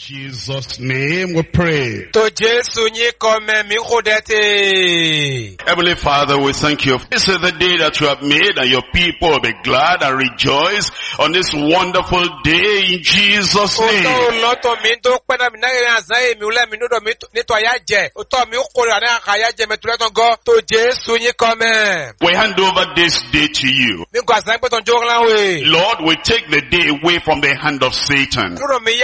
Jesus' name we pray. Heavenly Father, we thank you. This is the day that you have made, and your people will be glad and rejoice on this wonderful day in Jesus' name. We hand over this day to you. Lord, we take the day away from the hand of Satan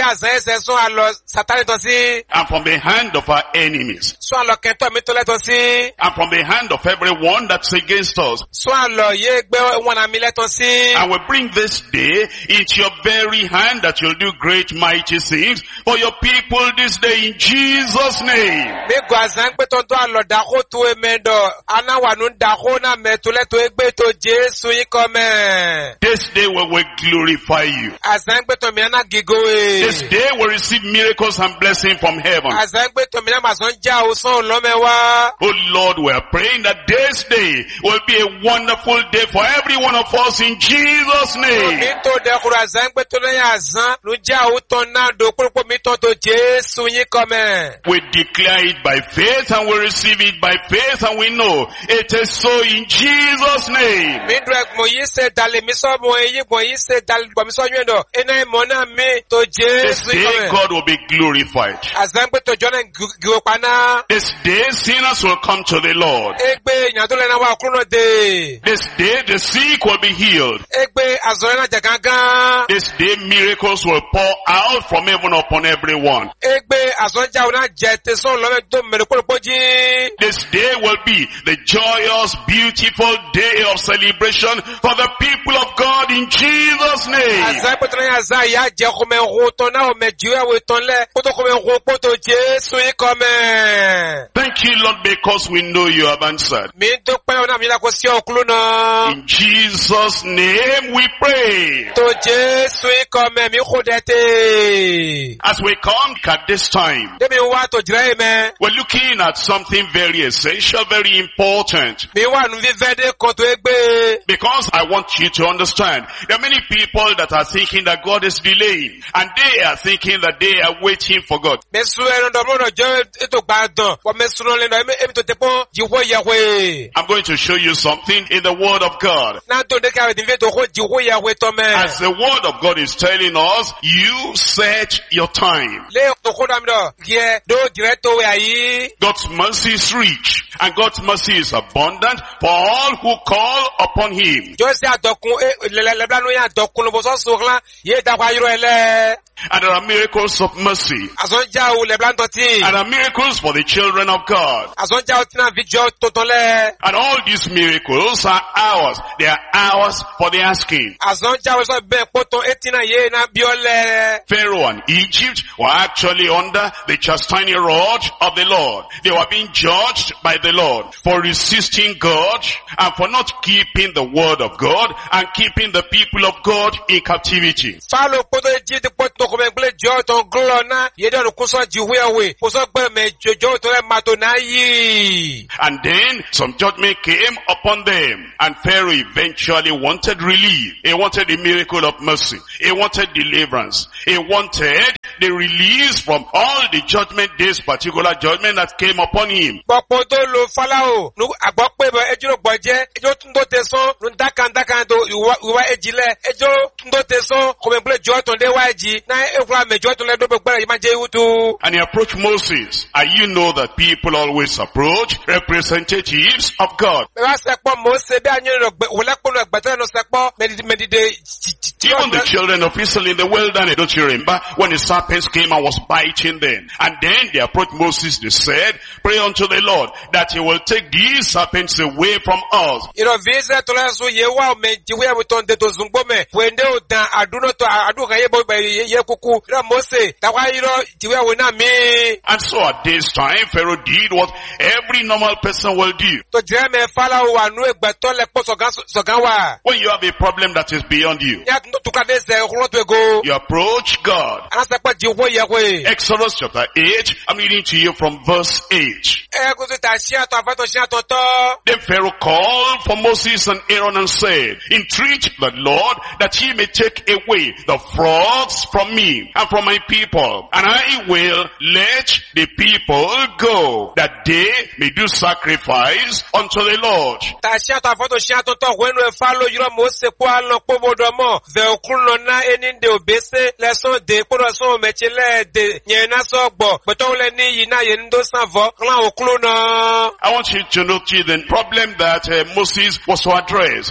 and from the hand of our enemies and from the hand of everyone that's against us. And we bring this day into your very hand, that you'll do great mighty things for your people this day in Jesus' name. This day we will glorify you. This day we receive miracles and blessings from heaven. Oh Lord, we are praying that this day will be a wonderful day for every one of us in Jesus' name. We declare it by faith and we receive it by faith, and we know it is so in Jesus' name. This day God will be glorified. This day sinners will come to the Lord. This day the sick will be healed. This day miracles will pour out from heaven upon everyone. This day will be the joyous, beautiful day of celebration for the people of God in Jesus' name. Thank you, Lord, because we know you have answered. In Jesus' name we pray. As we come at this time, we're looking at something very essential, very important. Because I want you to understand, there are many people that are thinking that God is delaying, and they are thinking that they are waiting for God. I'm going to show you something in the Word of God. As the Word of God is telling us, you set your time. God's mercy is rich, and God's mercy is abundant for all who call upon Him. And there are miracles of mercy. And there are miracles for the children of God. And all these miracles are ours. They are ours for the asking. Pharaoh and Egypt were actually under the chastening rod of the Lord. They were being judged by the Lord for resisting God and for not keeping the word of God and keeping the people of God in captivity. And then some judgment came upon them, and Pharaoh eventually wanted relief. He wanted a miracle of mercy. He wanted deliverance. He wanted the release from all the judgment, this particular judgment that came upon him. And he approached Moses. And you know that people always approach representatives of God. Even the children of Israel in the wilderness, don't you remember when the serpents came and was biting them? And then they approached Moses. They said, pray unto the Lord that he will take these serpents away from us. And so at this time, Pharaoh did what every normal person will do. When you have a problem that is beyond you, You approach God. Exodus chapter 8, I'm reading to you from verse 8. Then Pharaoh called for Moses and Aaron and said, entreat the Lord that he may take away the frogs from me and from my people, and I will let the people go, that they may do sacrifice unto the Lord. I want you to note the problem that Moses was to address.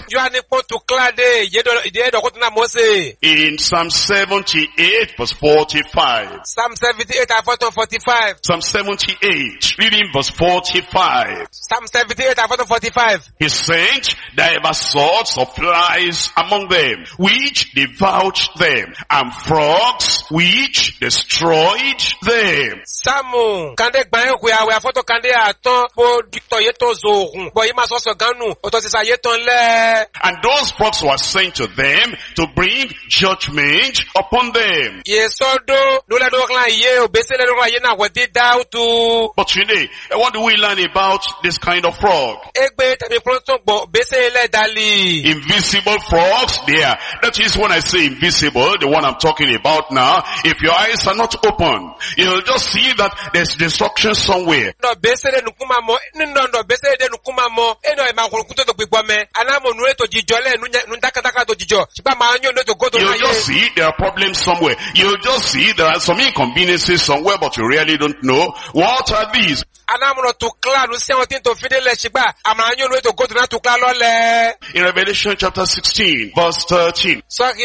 In Psalm 78 verse 45. Psalm 78 and 45. Psalm 78, reading verse 45. Psalm 78 and 45. He sent divers sorts of flies among them, which devoured them, and frogs which destroyed them. Samu kande gbaye ku ya we afoto kande aton po dictor yeto zohun bo ima so ganu otosisa yeton le. And those frogs were sent to them to bring judgment upon them. Yesodo lole do klan ye obese le do ye na we did out to. But today, what do we learn about this kind of frog? Egbe tabi pronto bo obese le dali. Invisible frogs there. That is when I say invisible, the one I'm talking about now. If your eyes are not open, you'll just see that there's destruction somewhere. No bese de nukuma mo, no bese de nukuma mo. Eno e ma kuto to gbigbo me. Anamo nure to jijole nundaka to jijo. Siba ma anyo no to go to. You'll just see there are problems somewhere. You'll just see there are some inconveniences somewhere, but you really don't know what are these. In Revelation chapter 16 verse 13,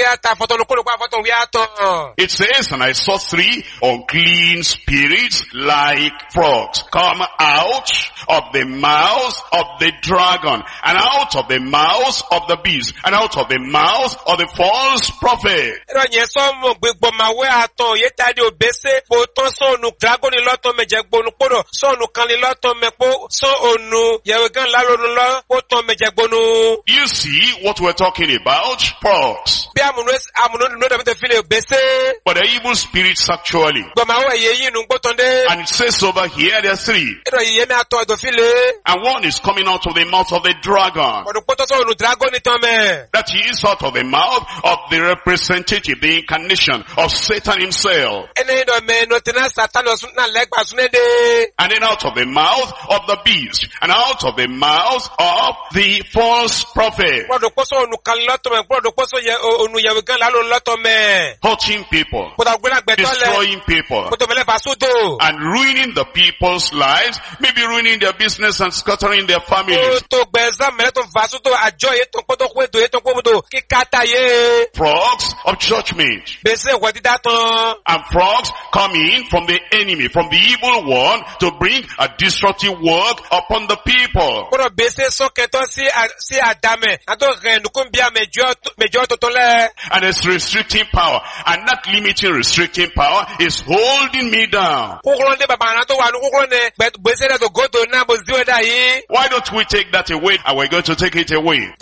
it says, and I saw 3 unclean spirits like frogs come out of the mouth of the dragon, and out of the mouth of the beast, and out of the mouth of the false prophet. You see what we're talking about? Frogs. But the evil spirits actually. And it says over here there are 3. And one is coming out of the mouth of the dragon. That is out of the mouth of the representative, the incarnation of Satan himself. And then out of the mouth of the beast, and out of the mouth of the false prophet. Hurting people, destroying people, and ruining the people's lives, maybe ruining their business and scattering their families. Frogs of judgment. And frogs coming from the enemy, from the evil one, to bring a destructive work upon the people. And it's restricting power, and that limiting restricting power is holding me down. Why don't we take that away, and we're going to take it away?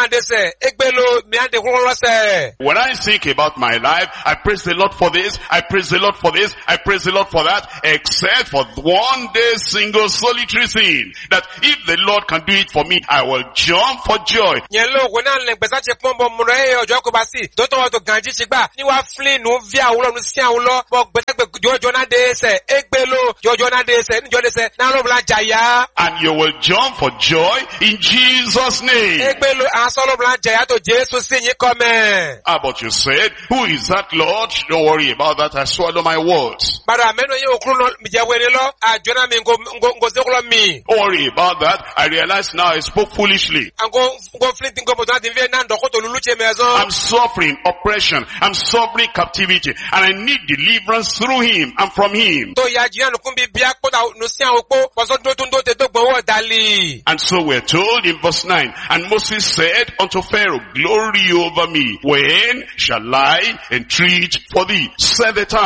When I think about my life, I praise the Lord for this, I praise the Lord for this, I praise the Lord for that, except for one day single solitary thing, that if the Lord can do it for me, I will jump for joy. And you will jump for joy in Jesus' name. How about you said, who is that, Lord? Don't worry about that, I swallow my words. Don't worry about that, I realize now I spoke foolishly. I'm suffering oppression, I'm suffering captivity, and I need deliverance through him and from him. And so we're told in verse 9, and Moses said unto Pharaoh, glory over me, when shall I entreat for thee? 7 times.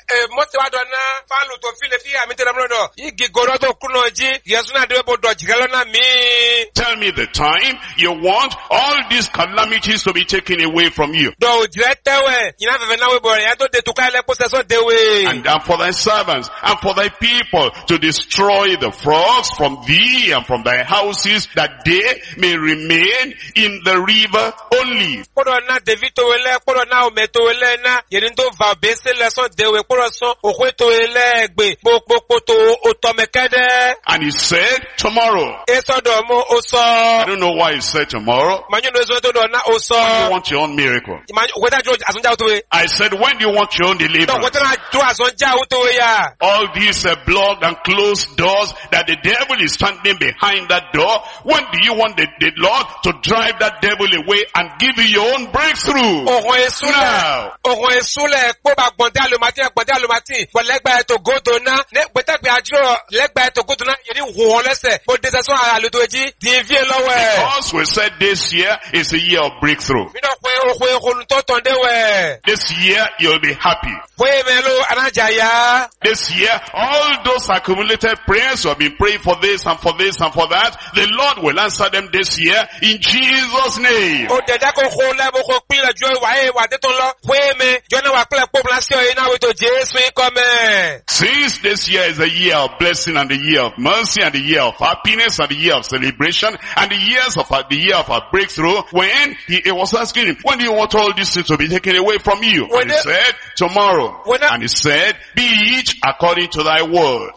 Mose wa dona falu to file fi amite na mlodo. Igi goro to kuno ji Yesu na de bodo jigalo na mi. Tell me the time you want all these calamities to be taken away from you. Do jiretewe ina veve na we bore ya to de tukale possessor dewe. And for thy servants and for thy people to destroy the frogs from thee and from thy houses, that they may remain in the river only. Kodo na Devito wele, kodo na ometo wele na yerindo va bese leson dewe kodo son okweto wele gbe popoto otomekede. And he said, tomorrow. Eso do mo oso. I don't know why he said tomorrow. Manyo no zo to do na oso. When do you want your own miracle? Weta jo asonja utowe. I said, when do you want your own No, deliverance? weta na jo asonja utowe ya. All these blocked and closed doors that the devil is standing behind that door. When do you want the Lord to drive that devil away and give you your own breakthrough? Ohun esule po ba gbonde alomati legba to godo na ne gbetegbe ajo legba to godo na yeri won lese bo de so ara lo toji di vie lowe. Because we said this year is a year of breakthrough. Mi no pe ohun to tonde we. This year you'll be happy. We melo anajaya. This year, all those accumulated prayers you have been praying for this and for this and for that, the Lord will answer them this year in Jesus' name. O de da ko ko le bo ko pin jo wa de to lo. We me jo na wa ple population ina we to Jesu come. Since this year is a year of blessing and the year of mercy and the year of happiness and the year of celebration and the year of our breakthrough, when he was asking him, when do you want all these things to be taken away from you? And he said, tomorrow. And he said, be it according to thy word.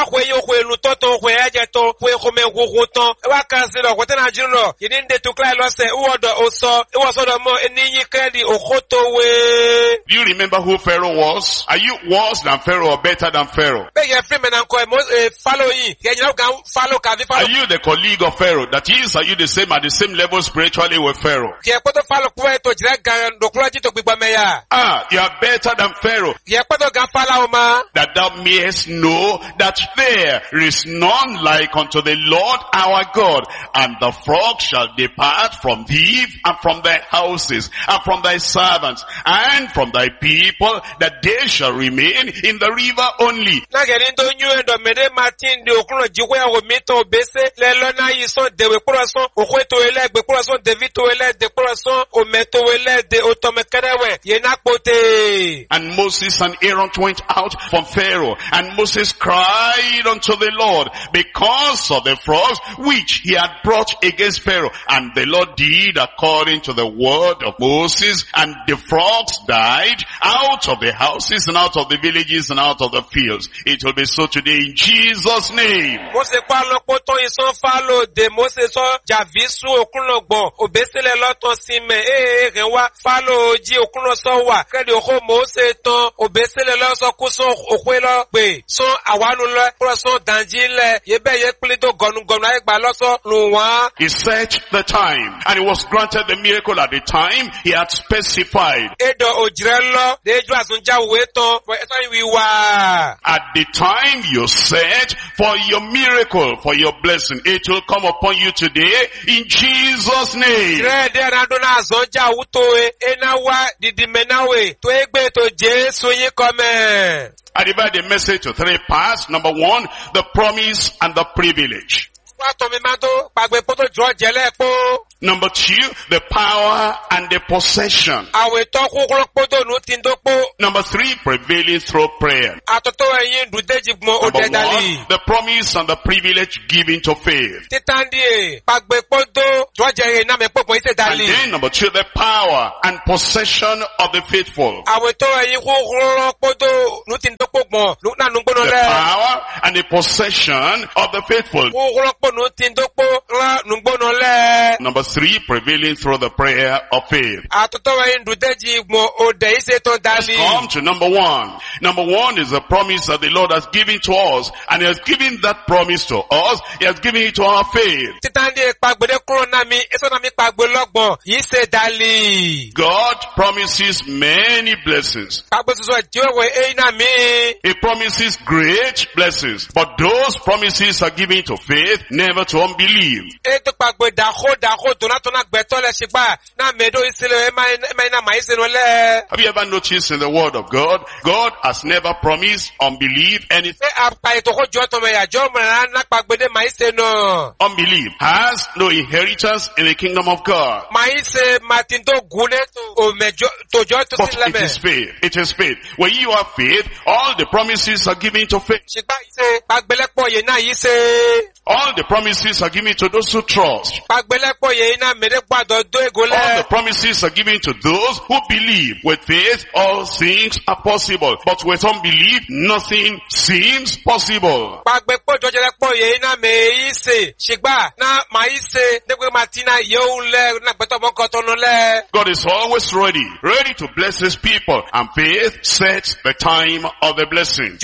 Do you remember who Pharaoh was? Are you worse than Pharaoh or better than Pharaoh? Are you the colleague of Pharaoh? That is, are you the same at the same level spiritually with Pharaoh? You are better than Pharaoh. That thou mayest know that there is none like unto the Lord our God, and the frog shall depart from thee and from thy houses and from thy servants and from thy people, that they shall remain in the river only. And Moses and Aaron went out from Pharaoh, and Moses cried unto the Lord because of the frogs which he had brought against Pharaoh. And the Lord did according to the word of Moses, and the frogs died out of the houses and out of the villages and out of the fields. It will be so today in Jesus' name. He set the time, and he was granted the miracle at the time he had specified. At the time you set for your miracle, for your blessing, it will come upon you today in Jesus' name. I divide the message to 3 parts. Number 1, the promise and the privilege. Number 2, the power and the possession. Number 3, prevailing through prayer. Number 1, the promise and the privilege given to faith. And then number 2, the power and possession of the faithful. The power and the possession of the faithful. Number 3, prevailing through the prayer of faith. Let's come to number 1. Number 1 is the promise that the Lord has given to us, and he has given that promise to us. He has given it to our faith. God promises many blessings. He promises great blessings, but those promises are given to faith, never to unbelief. Eto pagbe daho donatona gbetole shigba na medo isile na maisele. Have you ever noticed in the word of God, God has never promised unbelief anything. Unbelief has no inheritance in the kingdom of God. But it is faith. It is faith. When you have faith, all the promises are given to faith. All the promises are given to those who trust. All the promises are given to those who believe. With faith, all things are possible. But with unbelief, nothing seems possible. God is always ready to bless his people. And faith sets the time of the blessing.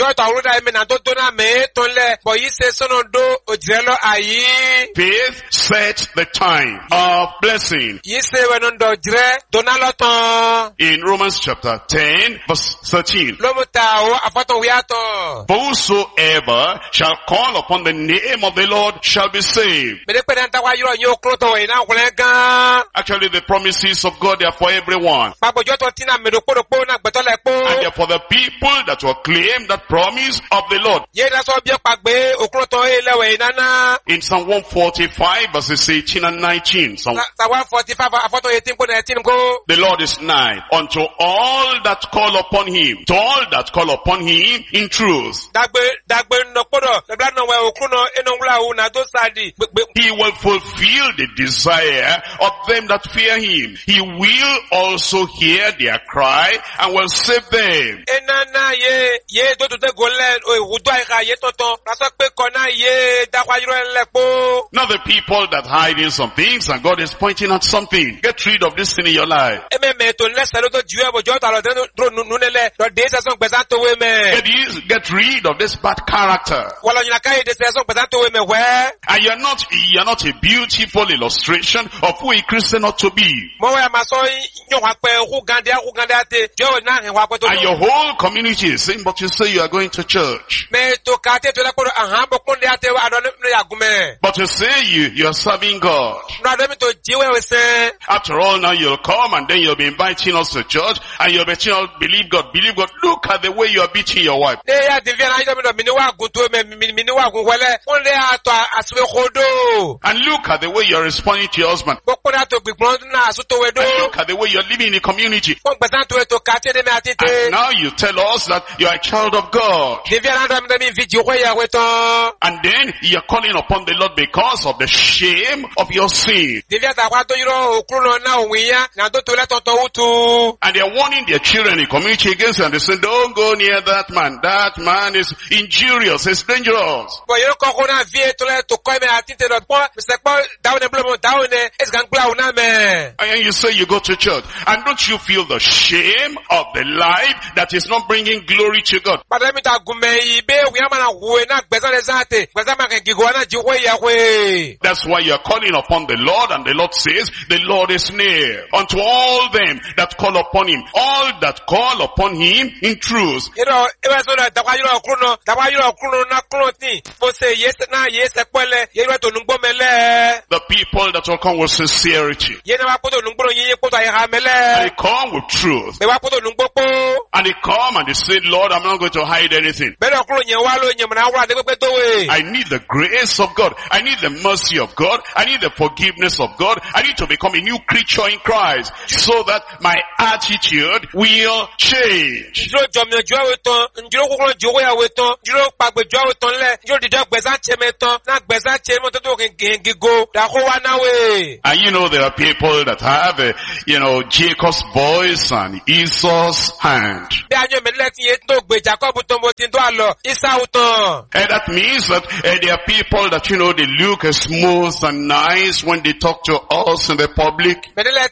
Faith sets the time of blessing. In Romans chapter 10 verse 13. For whosoever shall call upon the name of the Lord shall be saved. Actually, the promises of God are for everyone. And they are for the people that will claim that promise of the Lord. In Psalm 145 verses 18 and 19. The Lord is nigh unto all that call upon him. To all that call upon him in truth. He will fulfill the desire of them that fear him. He will also hear their cry and will save them. Not the people that hide in some things and God is pointing at something. Get rid of this thing in your life. Get rid of this bad character. And you're not a beautiful illustration of who a Christian ought to be. And your whole community is saying, but you say you are going to church. But you say you are serving God. After all, now you'll come and then you'll be inviting us to church and you'll be telling us, believe God, believe God. Look at the way you are beating your wife. And look at the way you are responding to your husband. And look at the way you are living in the community. And now you tell us that you are a child of God. And then you are calling upon the Lord because of the shame of your sin. And they are warning their children in community against it, and they say, don't go near that man. That man is injurious, it's dangerous. And you say you go to church. And don't you feel the shame of the life that is not bringing glory to God? That's why you are calling upon the Lord, and the Lord says, the Lord is near unto all them that call upon him. All that call upon him in truth. The people that will come with sincerity. They come with truth. And they come and they say, Lord, I'm not going to hide anything. I need the grace of God. I need the mercy of God. I need the forgiveness of God. I need to become a new creature in Christ so that my attitude will change. And you know, there are people that have, Jacob's voice and Esau's hand. And that means that there are people that, they look smooth and nice when they talk to us in the public.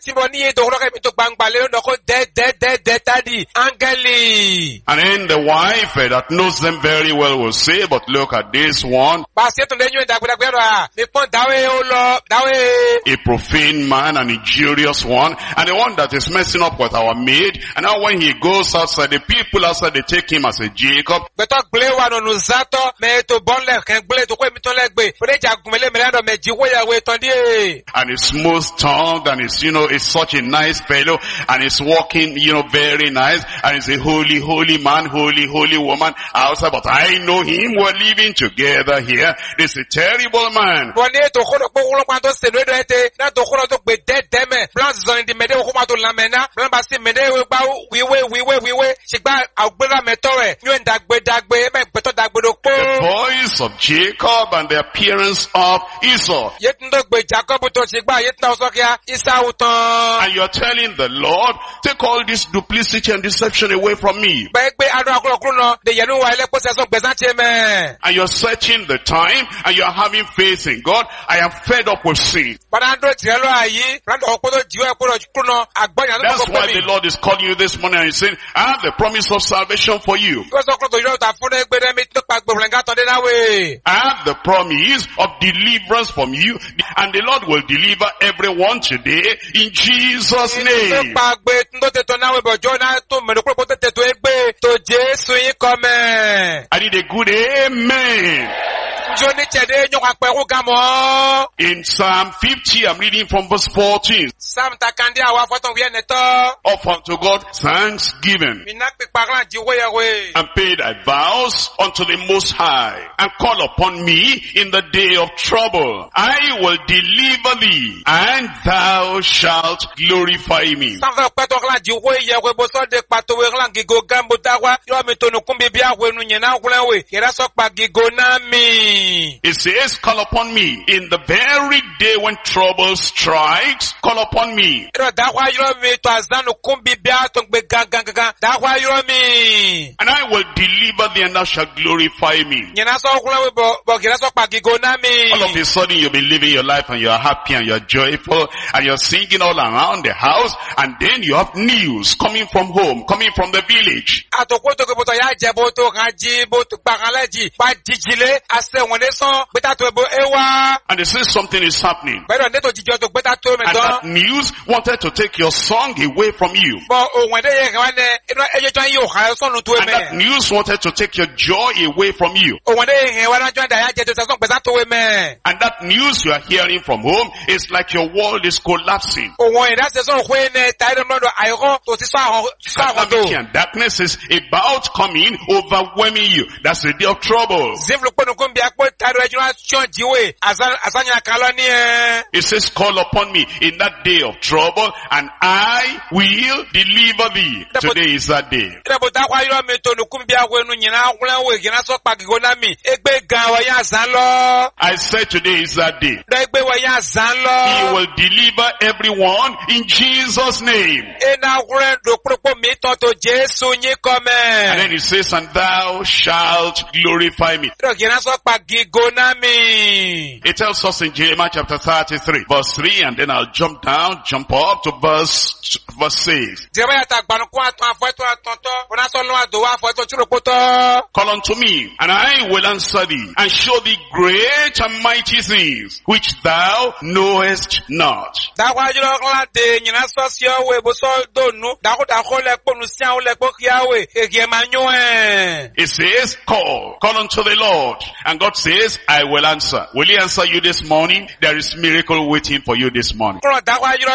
And then the wife that knows them very well will say, but look at this one. A profane man, an injurious one, and the one that is messing up with our maid. And now when he goes outside, the people outside, they take him as a Jacob. Tolegbe, Reja Gumele Melando Mejiwaya Wetondie. And he's smooth tongued and he's, is such a nice fellow and he's walking, very nice and he's a holy, holy man, holy, holy woman outside. But I know him, we're living together here. This is a terrible man. The voice of Jacob and the appearance of Esau. And you're telling the Lord, take all this duplicity and deception away from me. And you're searching the time and you're having faith in God. I am fed up with sin. That's why the Lord is calling you this morning and he's saying, I have the promise of salvation for you. I have the promise of deliverance from you, and the Lord will deliver everyone today in Jesus' name. I need a good amen. In Psalm 50, I'm reading from verse 14. Offer unto God thanksgiving, and pay thy vows unto the Most High, and call upon me in the day of trouble. I will deliver thee, and thou shalt glorify me. It says, call upon me in the very day when trouble strikes. Call upon me. And I will deliver thee, and thou shalt glorify me. All of a sudden you'll be living your life and you're happy and you're joyful and you're singing all around the house, and then you have news coming from home, coming from the village. And they say something is happening. And that news wanted to take your song away from you. And that news wanted to take your joy away from you. And that news you are hearing from home is like your world is collapsing. Calamity and darkness is about coming, overwhelming you. That's the day of trouble. It says, call upon me in that day of trouble, and I will deliver thee. Today is that day. I said today is that day. He will deliver everyone in Jesus' name. And then he says, and thou shalt glorify me. It tells us in Jeremiah chapter 33, verse 3, and then I'll jump up to verse 6. Call unto me, and I will answer thee, and show thee great and mighty things, which thou knowest not. It says, call unto the Lord, and God says, I will answer. Will he answer you this morning? There is miracle waiting for you this morning. Verse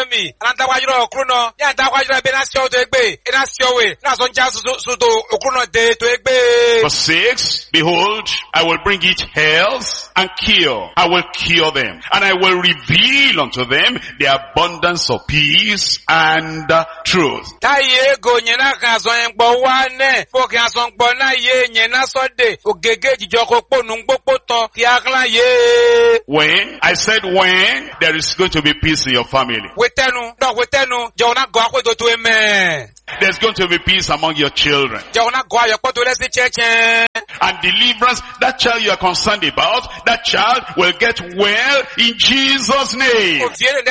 6, behold, I will bring it health and cure. I will cure them, and I will reveal unto them the abundance of peace and truth. When? I said when there is going to be peace in your family. There's going to be peace among your children. And deliverance, that child you are concerned about, that child will get well in Jesus' name.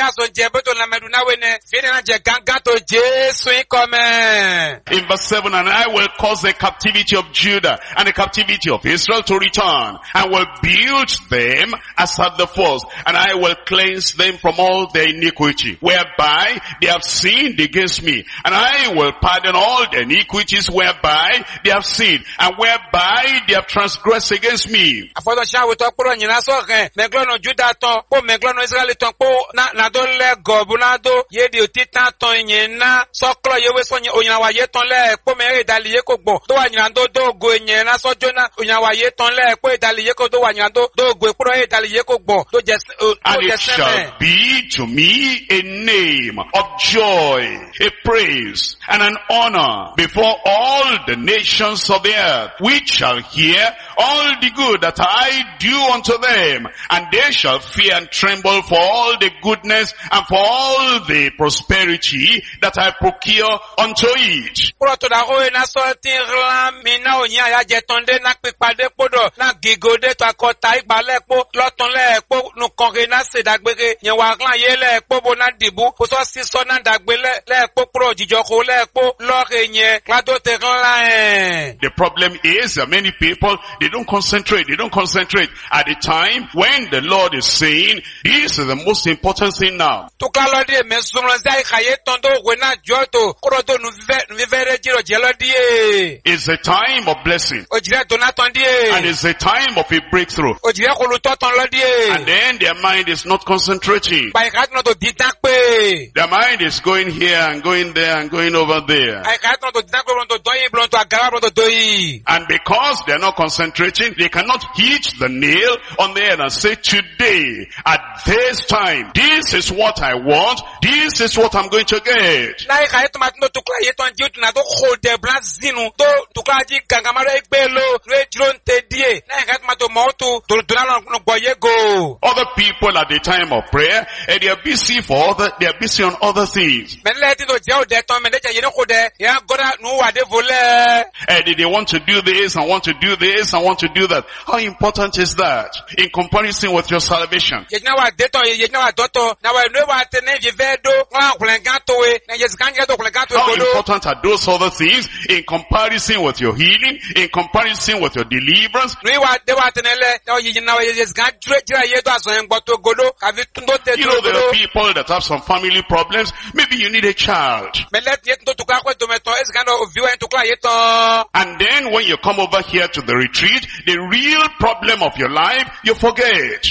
In verse 7, and I will cause the captivity of Judah and the captivity of Israel to return, and will build them as at the first, and I will cleanse them from all their iniquity, whereby they have sinned against me, and I will pardon all the iniquities whereby they have sinned, and whereby they have transgressed against me. Afọdọ ṣáwó tó kúrò nyina sọ̀kẹ́, mẹ̀glọ́nà Júdà tán, kó mẹ̀glọ́nà Ísírẹ́lì tán, kó nàdó lẹ̀ gọ̀ọ̀bù nàdó, yéèdì òtítà tán yẹn ná, sọ́kúrọ̀ yẹwé sọ̀nyẹ òyìnbó yé tán lẹ̀, kó mẹ̀rẹ̀ ìdálì yé kò gbọ̀, tó wà nyina tó dóògò yẹn ná sọ́jọ́ ná, òyìnbó yé tán lẹ̀, kó ìdálì yé kò tó wà nyina tó dóògò kúrò ìdálì yé kò gbọ̀, tó jẹ And it shall be to me a name of joy, a praise, and an honor before all the nations of the earth, which shall hear all the good that I do unto them, and they shall fear and tremble for all the goodness and for all the prosperity that I procure unto it. The problem is that many people, they don't concentrate at the time when the Lord is saying, this is the most important thing now. It's a time of blessing. And it's a time of a breakthrough. And then their mind is not concentrating. Their mind is going here and going there and going over there. And because they're not concentrating, they cannot hit the nail on the head and say, today, at this time, this is what I want, this is what I'm going to get. Other people at the time of prayer, and they are busy on other things. And they want to do this and want to do this and want to do that. How important is that in comparison with your salvation? How important are those other things in comparison with your healing, in comparison with your deliverance? You know, there are people that have some family problems. Maybe you need a child. And then when you come over here to the retreat, the real problem of your life, you forget.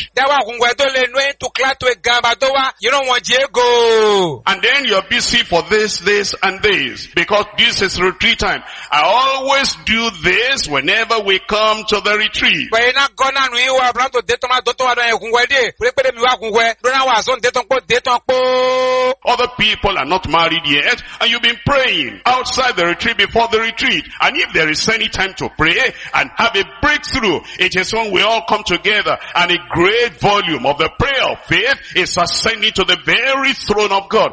And then you're busy for this, and this. Because this is retreat time. I always do this whenever we come to the retreat. Other people are not married yet, and you've been praying outside the retreat before the retreat. And if there is any time to pray and have a breakthrough, it is when we all come together and a great volume of the prayer of faith is ascending to the very throne of God.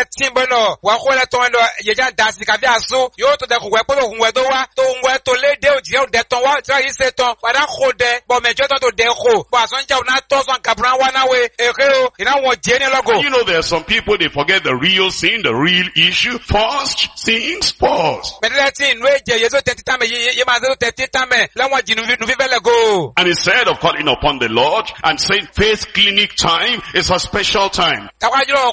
You know, there are some people, they forget the real sin, the real issue. First things first. And instead of calling upon the Lord and saying faith clinic time is a special time. But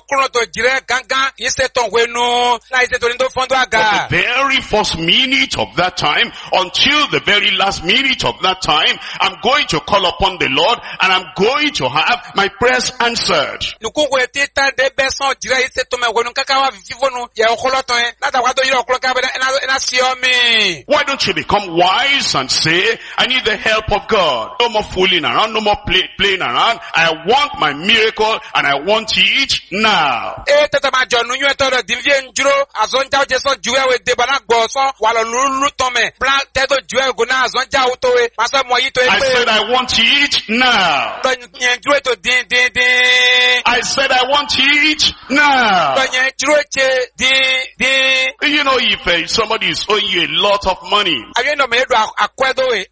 the very first minute of that time until the very last minute of that time, I'm going to call upon the Lord and I'm going to have my prayers answered. Why don't you become wise and say, I need the help of God. No more fooling around, no more playing around. I want my miracle and I want it now. I said I want it now. I said I want it now. You know, if somebody is owing you a lot of money,